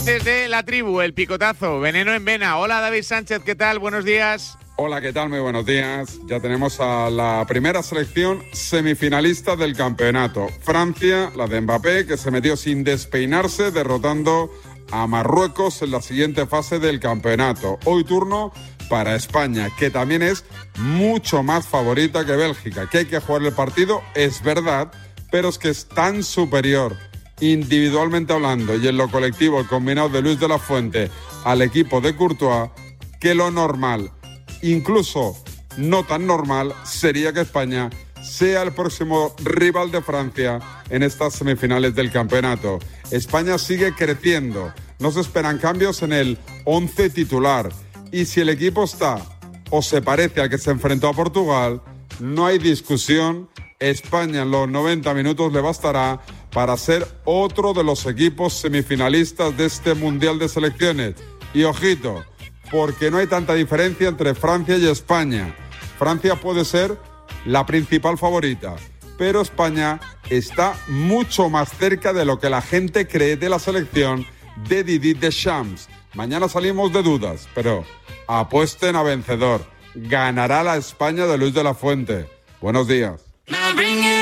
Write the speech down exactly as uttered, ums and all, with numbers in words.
Entonces, de la tribu, el picotazo, veneno en vena. Hola, David Sánchez, ¿qué tal? Buenos días. Hola, ¿qué tal? Muy buenos días. Ya tenemos a la primera selección semifinalista del campeonato. Francia, la de Mbappé, que se metió sin despeinarse, derrotando a Marruecos en la siguiente fase del campeonato. Hoy turno para España, que también es mucho más favorita que Bélgica. Que hay que jugar el partido, es verdad, pero es que es tan superior individualmente hablando y en lo colectivo el combinado de Luis de la Fuente al equipo de Courtois, que lo normal, incluso no tan normal, sería que España sea el próximo rival de Francia en estas semifinales del campeonato. España sigue creciendo, no se esperan cambios en el once titular, y si el equipo está o se parece al que se enfrentó a Portugal, no hay discusión. España en los noventa minutos le bastará para ser otro de los equipos semifinalistas de este Mundial de Selecciones. Y ojito, porque no hay tanta diferencia entre Francia y España. Francia puede ser la principal favorita, pero España está mucho más cerca de lo que la gente cree de la selección de Didier Deschamps. Mañana salimos de dudas, pero apuesten a vencedor. Ganará la España de Luis de la Fuente. Buenos días.